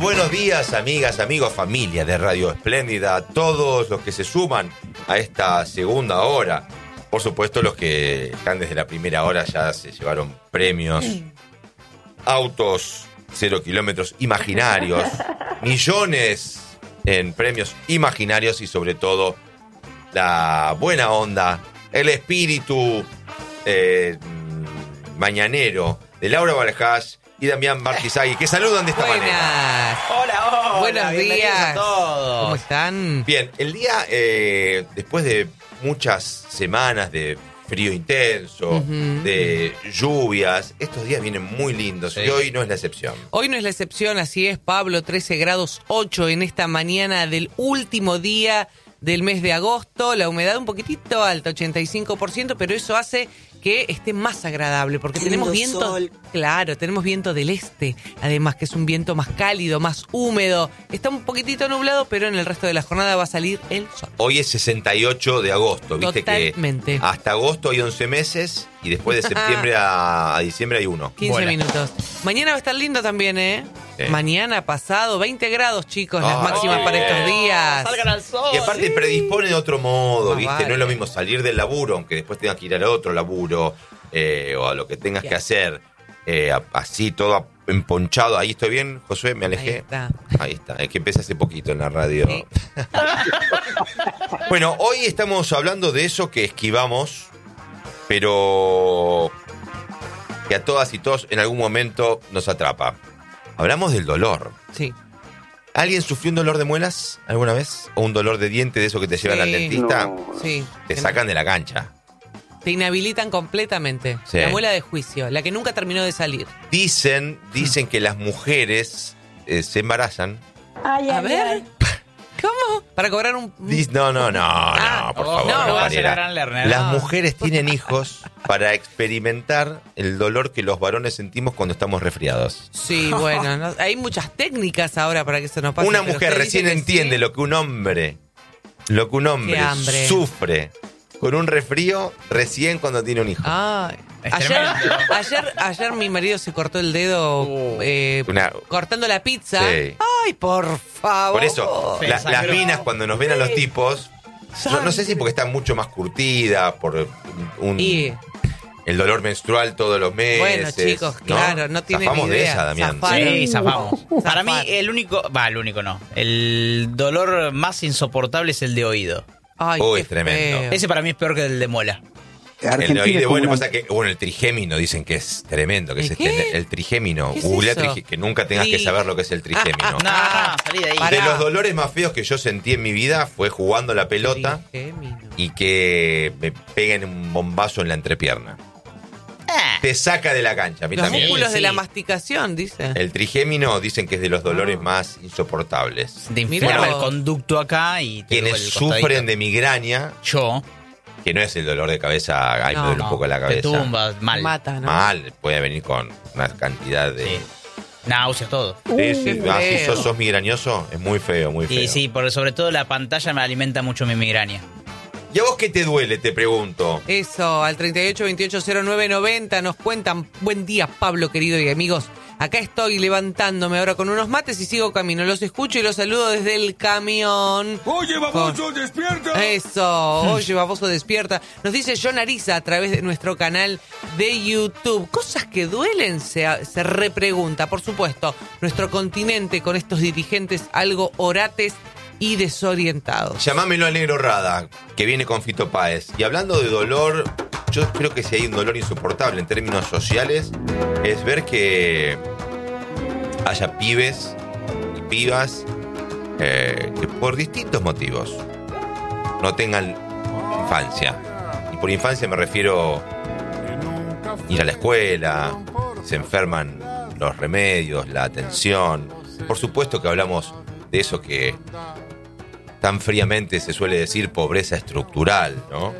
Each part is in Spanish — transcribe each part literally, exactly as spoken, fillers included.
buenos días, amigas, amigos, familia de Radio Espléndida, a todos los que se suman a esta segunda hora. Por supuesto, los que están desde la primera hora ya se llevaron premios, autos, cero kilómetros imaginarios, millones en premios imaginarios y sobre todo la buena onda, el espíritu eh, mañanero de Laura Barajás y Damián Marquisagui, que saludan de esta Buenas. manera. Hola, hola. Buenos Bienvenidos días a todos. ¿Cómo están? Bien, el día, eh, después de muchas semanas de frío intenso, uh-huh. de lluvias, estos días vienen muy lindos, sí. Y hoy no es la excepción. Hoy no es la excepción, así es, Pablo, trece grados ocho en esta mañana del último día del mes de agosto, la humedad un poquitito alta, ochenta y cinco por ciento, pero eso hace que esté más agradable, porque Qué tenemos lindo viento, sol. Claro, tenemos viento del este, además que es un viento más cálido, más húmedo, está un poquitito nublado, pero en el resto de la jornada va a salir el sol. Hoy es sesenta y ocho de agosto, viste. Totalmente. Que hasta agosto hay once meses y después de septiembre a, a diciembre hay uno. quince Buena. minutos. Mañana va a estar lindo también, ¿eh? Sí. Mañana pasado, veinte grados, chicos, las Oh, máximas oh, para estos días. Salgan al sol. Y aparte Sí. predispone de otro modo, Ah, ¿viste? vale. No es lo mismo salir del laburo, aunque después tengas que ir al otro laburo, eh, o a lo que tengas Bien. que hacer, eh, a- así todo emponchado. Ahí estoy bien, Josué, me alejé. Ahí está. Ahí está, es que empecé hace poquito en la radio. Sí. Bueno, hoy estamos hablando de eso que esquivamos, pero que a todas y todos en algún momento nos atrapa. Hablamos del dolor. Sí. ¿Alguien sufrió un dolor de muelas alguna vez? ¿O un dolor de diente de eso que te llevan Sí. al dentista? No. Sí. Te sacan de la cancha. Te inhabilitan completamente. Sí. La muela de juicio, la que nunca terminó de salir. Dicen, dicen que las mujeres eh, se embarazan. Ay, A ay, ver. ay. ¿Cómo? Para cobrar un... Dis- no, no, no, Ah, no, por oh, favor, no, no, va a ser Mariela. gran Lerner. Las No. mujeres tienen hijos para experimentar el dolor que los varones sentimos cuando estamos resfriados. Sí, bueno, no- hay muchas técnicas ahora para que eso no pase. Una pero mujer usted recién dice que entiende sí. lo que un hombre, lo que un hombre Qué hambre. sufre con un resfrío recién cuando tiene un hijo. Ay. Es Ayer, tremendo. ayer, ayer mi marido se cortó el dedo Uh. eh, Una- cortando la pizza. Sí. Ay, por favor. Por eso, Sí, la- sangró. las minas cuando nos ven a los tipos, yo no sé si porque están mucho más curtidas, por un, Y, el dolor menstrual todos los meses. bueno, chicos, ¿no? claro, no tienen Zafamos idea. de esa, Damián. Zafaron. Sí, zafamos. Para mí, Zafar. el único... Va, el único no. El dolor más insoportable es el de oído. Ay, Uy, qué es tremendo. feo. Ese para mí es peor que el de muela. El de Argentina oído, es bueno, como pasa que, bueno, el trigémino dicen que es tremendo, que ¿El es qué? este, el trigémino. ¿Qué es Googlea eso? trige- que nunca tengas que Tri- saber lo que es el trigémino. No, no, salí de ahí. Pará. De los dolores más feos que yo sentí en mi vida fue jugando la pelota Trigémino. y que me peguen un bombazo en la entrepierna. Ah, Te saca de la cancha, a mí Los también. músculos Sí, de la sí. masticación, dice. El trigémino dicen que es de los dolores Ah. más insoportables. Te Mirá inflama el vos. conducto acá y te Quienes duele el costadito. sufren de migraña, Yo, que no es el dolor de cabeza, ay, No, me duele un no, poco la cabeza. te tumbas mal. Mata, ¿no? Mal, puede venir con una cantidad de... Sí. Náuseas, todo. Sí, sí, Qué ah, si feo. sos, sos migrañoso, es muy feo, muy feo. Y sí, por, sobre todo la pantalla me alimenta mucho mi migraña. ¿Y a vos qué te duele, te pregunto? Eso, al treinta y ocho veintiocho cero nueve noventa nos cuentan. Buen día, Pablo, querido y amigos. Acá estoy levantándome ahora con unos mates y sigo camino. Los escucho y los saludo desde el camión. Oye, baboso, despierta. Eso, oye, baboso, despierta. Nos dice John Ariza a través de nuestro canal de YouTube. Cosas que duelen, se, se repregunta. Por supuesto, nuestro continente con estos dirigentes algo orates y desorientados. Llamámelo al negro Rada, que viene con Fito Páez. Y hablando de dolor, yo creo que si hay un dolor insoportable en términos sociales, es ver que haya pibes y pibas eh, que por distintos motivos no tengan infancia. Y por infancia me refiero ir a la escuela, se enferman los remedios, la atención. Por supuesto que hablamos de eso que tan fríamente se suele decir pobreza estructural, ¿no?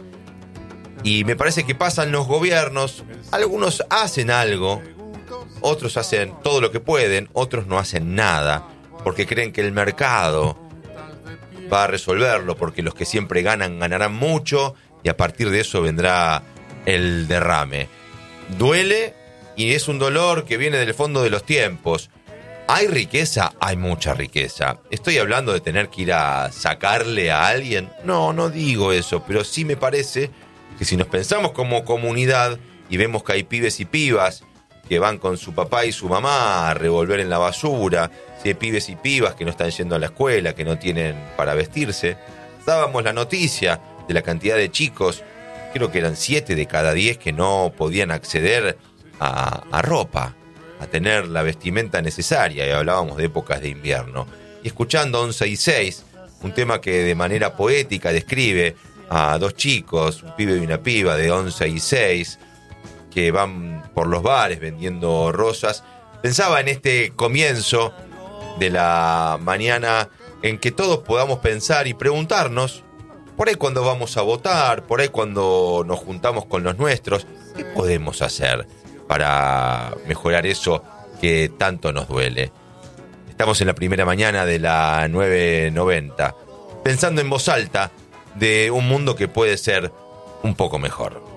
Y me parece que pasan los gobiernos, algunos hacen algo, otros hacen todo lo que pueden, otros no hacen nada, porque creen que el mercado va a resolverlo, porque los que siempre ganan, ganarán mucho, y a partir de eso vendrá el derrame. Duele, y es un dolor que viene del fondo de los tiempos. ¿Hay riqueza? Hay mucha riqueza. ¿Estoy hablando de tener que ir a sacarle a alguien? No, no digo eso, pero sí me parece que si nos pensamos como comunidad y vemos que hay pibes y pibas que van con su papá y su mamá a revolver en la basura, si hay pibes y pibas que no están yendo a la escuela, que no tienen para vestirse, dábamos la noticia de la cantidad de chicos, creo que eran siete de cada diez que no podían acceder a, a ropa, a tener la vestimenta necesaria, y hablábamos de épocas de invierno. Y escuchando once y seis, un tema que de manera poética describe a dos chicos, un pibe y una piba de once y seis, que van por los bares vendiendo rosas, pensaba en este comienzo de la mañana en que todos podamos pensar y preguntarnos, por ahí cuando vamos a votar, por ahí cuando nos juntamos con los nuestros, ¿qué podemos hacer para mejorar eso que tanto nos duele? Estamos en la primera mañana de la nueve noventa, pensando en voz alta de un mundo que puede ser un poco mejor.